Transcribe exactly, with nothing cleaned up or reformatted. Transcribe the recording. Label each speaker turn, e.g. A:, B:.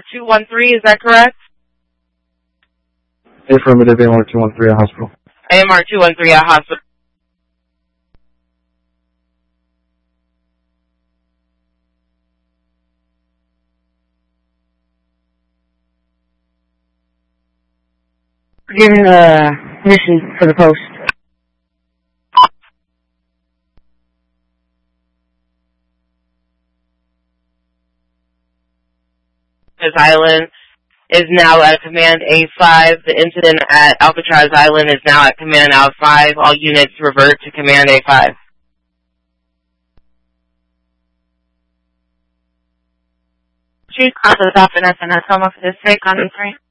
A: two one three, is that correct?
B: Affirmative, A M R two one three at hospital.
A: A M R two one three at hospital.
C: Given the mission for the post.
A: Island is now at Command A five. The incident at Alcatraz Island is now at Command A five. All units revert to Command A five.
D: Chief Consul Dolphin S N S, home office, take on three.